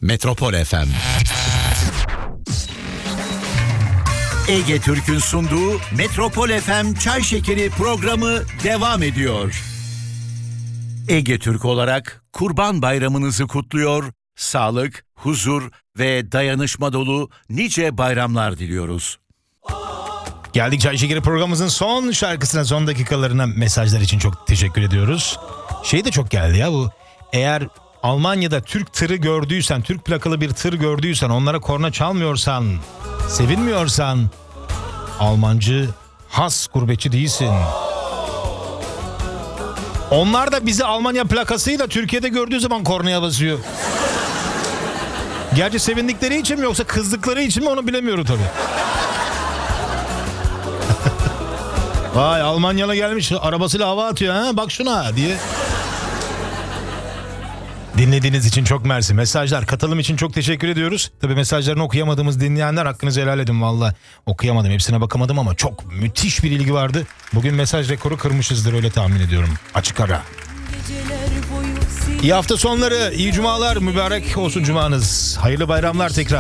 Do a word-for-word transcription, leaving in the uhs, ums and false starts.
Metropol F M. Ege Türk'ün sunduğu Metropol F M Çay Şekeri programı devam ediyor. Ege Türk olarak Kurban Bayramınızı kutluyor, sağlık, huzur ve dayanışma dolu nice bayramlar diliyoruz. Geldik Çay Şekeri programımızın son şarkısına, son dakikalarına. Mesajlar için çok teşekkür ediyoruz. Şey de çok geldi ya bu. Eğer Almanya'da Türk tırı gördüysen, Türk plakalı bir tır gördüysen, onlara korna çalmıyorsan, sevinmiyorsan, Almancı, has gurbetçi değilsin. Onlar da bizi Almanya plakasıyla Türkiye'de gördüğü zaman kornaya basıyor. Gerçi sevindikleri için mi yoksa kızdıkları için mi onu bilemiyorum tabii. Vay, Almanyalı gelmiş, arabasıyla hava atıyor ha, bak şuna diye. Dinlediğiniz için çok mersi. Mesajlar, katılım için çok teşekkür ediyoruz. Tabii mesajlarını okuyamadığımız dinleyenler, hakkınızı helal edin valla. Okuyamadım, hepsine bakamadım ama çok müthiş bir ilgi vardı. Bugün mesaj rekoru kırmışızdır, öyle tahmin ediyorum. Açık ara. İyi hafta sonları, iyi cumalar, mübarek olsun cumanız. Hayırlı bayramlar tekrar.